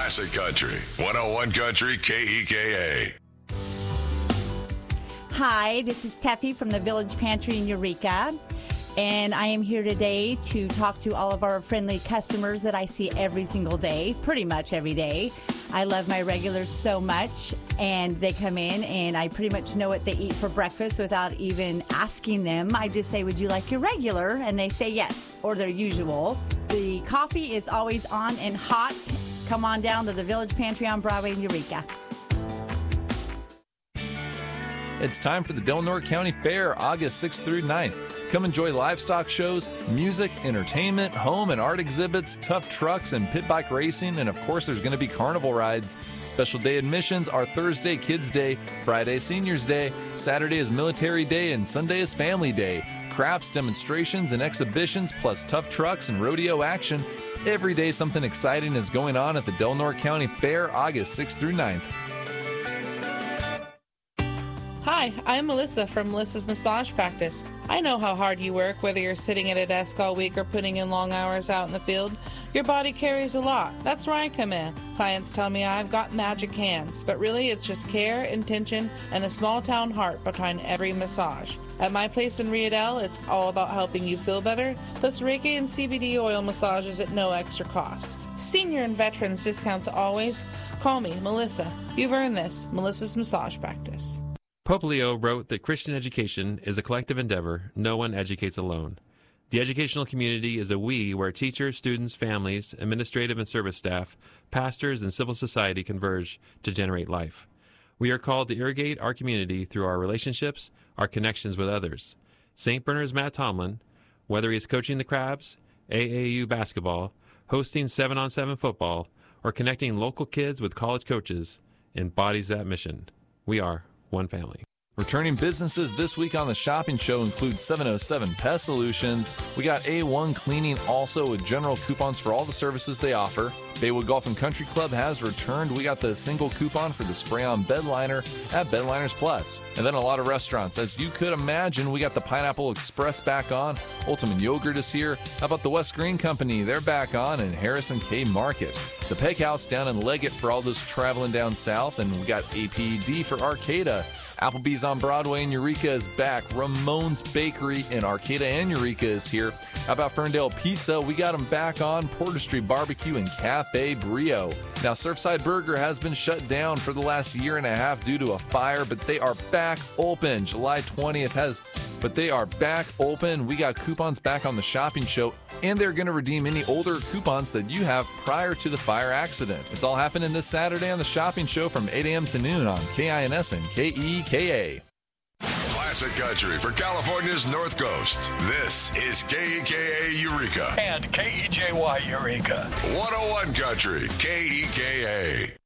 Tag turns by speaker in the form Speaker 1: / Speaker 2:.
Speaker 1: Classic Country, 101 Country KEKA.
Speaker 2: Hi, this is Teffy from the Village Pantry in Eureka, and I am here today to talk to all of our friendly customers that I see every single day, pretty much every day. I love my regulars so much, and they come in and I pretty much know what they eat for breakfast without even asking them. I just say, would you like your regular? And they say yes, or their usual. The coffee is always on and hot. Come on down to the Village Pantry on Broadway in Eureka.
Speaker 3: It's time for the Delnor County Fair, August 6th through 9th. Come enjoy livestock shows, music, entertainment, home and art exhibits, tough trucks, and pit bike racing, and of course there's going to be carnival rides. Special day admissions are Thursday, Kids Day, Friday, Seniors Day, Saturday is Military Day, and Sunday is Family Day. Crafts, demonstrations, and exhibitions, plus tough trucks and rodeo action. Every day something exciting is going on at the Delnor County Fair, August 6th through 9th.
Speaker 4: Hi, I'm Melissa from Melissa's Massage Practice. I know how hard you work, whether you're sitting at a desk all week or putting in long hours out in the field. Your body carries a lot. That's where I come in. Clients tell me I've got magic hands, but really it's just care, intention, and a small town heart behind every massage. At my place in Riedel, it's all about helping you feel better, plus Reiki and CBD oil massages at no extra cost. Senior and veterans discounts always. Call me, Melissa. You've earned this. Melissa's Massage Practice.
Speaker 5: Pope Leo wrote that Christian education is a collective endeavor. No one educates alone. The educational community is a we where teachers, students, families, administrative and service staff, pastors, and civil society converge to generate life. We are called to irrigate our community through our relationships, our connections with others. St. Bernard's Matt Tomlin, whether he's coaching the Crabs, AAU basketball, hosting 7-on-7 football, or connecting local kids with college coaches, embodies that mission. We are one family.
Speaker 3: Returning businesses this week on the shopping show include 707 Pest Solutions. We got A1 Cleaning also with general coupons for all the services they offer. Baywood Golf and Country Club has returned. We got the single coupon for the spray-on bed liner at Bedliners Plus. And then a lot of restaurants. As you could imagine, we got the Pineapple Express back on. Ultimate Yogurt is here. How about the West Green Company? They're back on. And Harrison K Market. The Peg House down in Leggett for all those traveling down south. And we got APD for Arcata. Applebee's on Broadway in Eureka is back. Ramon's Bakery in Arcata and Eureka is here. How about Ferndale Pizza? We got them back on. Porter Street Barbecue and Cafe Brio. Now, Surfside Burger has been shut down for the last year and a half due to a fire, but they are back open. July 20th but they are back open. We got coupons back on the shopping show, and they're going to redeem any older coupons that you have prior to the fire accident. It's all happening this Saturday on the shopping show from 8 a.m. to noon on KINS and KEKA.
Speaker 1: Classic Country for California's North Coast. This is KEKA Eureka.
Speaker 6: And KEJY Eureka.
Speaker 1: 101 Country, KEKA.